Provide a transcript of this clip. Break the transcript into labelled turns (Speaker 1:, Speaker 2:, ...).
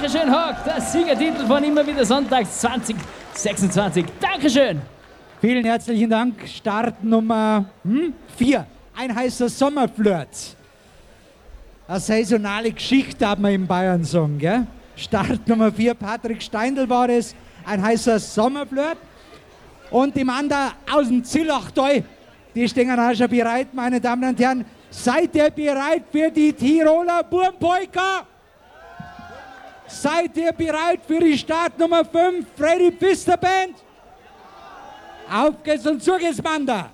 Speaker 1: Dankeschön, Hawk. Der Siegertitel von Immer wieder Sonntags 2026. Dankeschön.
Speaker 2: Vielen herzlichen Dank. Start Nummer 4. Ein heißer Sommerflirt. Eine saisonale Geschichte, hat man in Bayern sagen, gell? Start Nummer 4, Patrick Steindl war es. Ein heißer Sommerflirt. Und die Mann da aus dem Zillachtal, die stehen auch schon bereit, meine Damen und Herren. Seid ihr bereit für die Tiroler Burmpolka? Seid ihr bereit für die Startnummer 5, Freddy Pfister Band? Auf geht's und zu geht's, Manda!